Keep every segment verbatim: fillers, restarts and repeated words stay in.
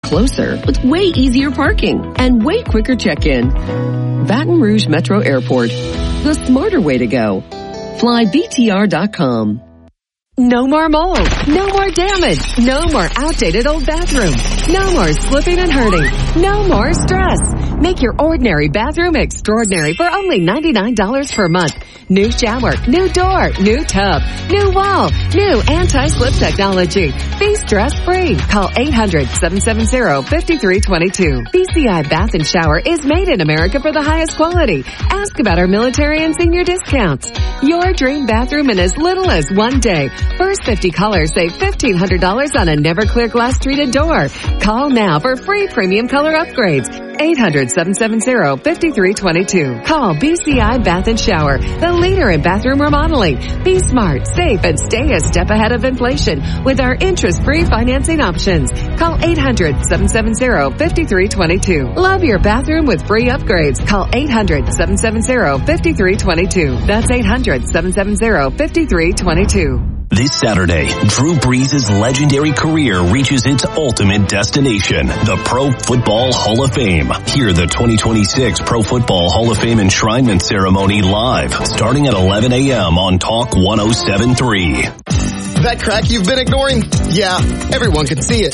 closer with way easier parking and way quicker check-in. Baton Rouge Metro Airport, the smarter way to go. Fly B T R dot com. No more mold. No more damage. No more outdated old bathrooms. No more slipping and hurting. No more stress. Make your ordinary bathroom extraordinary for only ninety-nine dollars per month. New shower, new door, new tub, new wall, new anti-slip technology. Be stress-free. Call eight hundred, seven seven zero, five three two two. B C I Bath and Shower is made in America for the highest quality. Ask about our military and senior discounts. Your dream bathroom in as little as one day. First fifty callers save fifteen hundred dollars on a Never-Clear glass treated door. Call now for free premium color upgrades. eight hundred, seven seven zero, five three two two. Call B C I Bath and Shower, the leader in bathroom remodeling. Be smart, safe, and stay a step ahead of inflation with our interest-free financing options. Call eight hundred, seven seven zero, five three two two. Love your bathroom with free upgrades. Call eight hundred, seven seven zero, five three two two. That's eight hundred, seven seven zero, five three two two. This Saturday, Drew Brees' legendary career reaches its ultimate destination, the Pro Football Hall of Fame. Hear the twenty twenty-six Pro Football Hall of Fame enshrinement ceremony live, starting at eleven a.m. on Talk one oh seven point three. That crack you've been ignoring? Yeah, everyone can see it.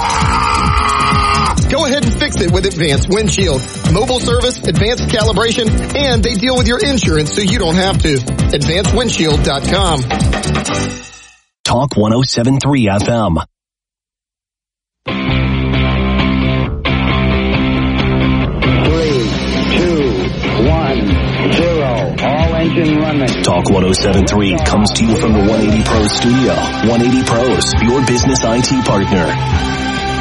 Go ahead and fix it with Advanced Windshield. Mobile service, advanced calibration, and they deal with your insurance so you don't have to. advanced windshield dot com. Talk one oh seven point three F M. Three, two, one, zero. All engine running. Talk one oh seven point three comes to you from the one eighty Pros studio. one eighty Pros, your business I T partner.